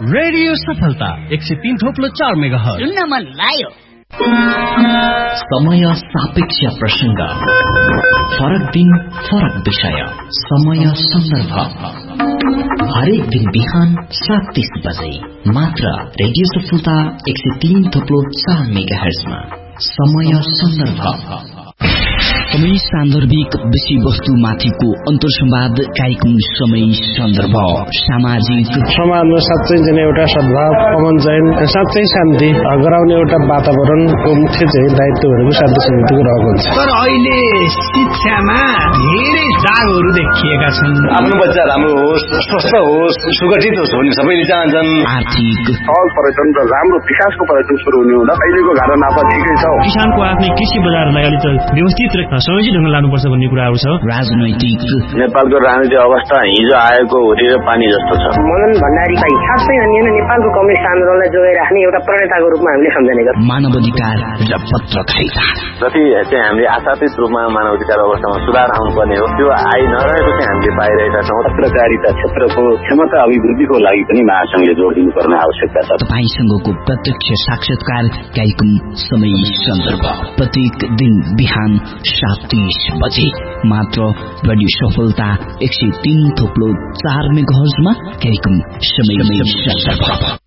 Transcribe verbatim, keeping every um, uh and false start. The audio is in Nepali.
रेडियो सफलता एक सय तीन थोप्लो चार मेगाहर्ज सुन्न मन लाग्यो। समय सापेक्ष प्रसंग, फरक दिन फरक विषय, समय सन्दर्भ। हरेक दिन बिहान सात तीस बजे मात्र रेडियो सफलता एक सय तीन थोप्लो चार मेगाहर्जमा समय सन्दर्भ। समय सान्दर्भिक विषय वस्तु माथिको अन्तर्संवाद कार्यक्रम समय सन्दर्भ। सामाजिक समाजमा साँच्चै चाहिँ एउटा सद्भाव, अमन चयन, साँच्चै शान्ति गराउने एउटा वातावरणको मुख्य चाहिँ दायित्व भनेको शान्ति समितिको रहेको हुन्छ। तर अहिले शिक्षामा धेरै दागहरू देखिएका छन्। आफ्नो बच्चा राम्रो होस्, स्वस्थ होस्, सुगठित होस् भन्ने सबैले चाहन्छन्। आर्थिक सहज पर्यटन र राम्रो विकासको पर्यटन सुरु हुने हुँदा अहिलेको घाटा नाफा ठिकै छ। किसानको आफ्नै कृषि बजारलाई अलि व्यवस्थित र सहयोगी ढंगले लानुपर्छ भन्ने कुराहरू छ। राजनैतिक नेपालको राजनीतिक अवस्था हिजो आएको होरी र पानी जस्तो छ। मदन भण्डारी भाइ खासै अनि नेपालको कम्युनिस्ट आन्दोलनलाई जोगाइराख्ने एउटा प्रणेताको रूपमा हामीले सम्झने गर्छौँ। मानवाधिकार र पत्रकारिता जति चाहिँ हामीले आशातीत रूपमा मानवाधिकार अवस्थामा सुधार आउनुपर्ने हो त्यो आइ नरहेको चाहिँ हामीले पाइरहेका छौँ। पत्रकारिता क्षेत्रको क्षमता अभिवृद्धिको लागि पनि महासंघले जोड दिनुपर्ने आवश्यकता छ। तपाईसँगको प्रत्यक्ष साक्षात्कार कार्यक्रम समय सन्दर्भ प्रत्येक दिन बिहान सात तीस बजे मात्र रेडियो सफलता एक सय तीन थोप्लो चार मेगाहर्जमा कार्यक्रम समय सन्दर्भ।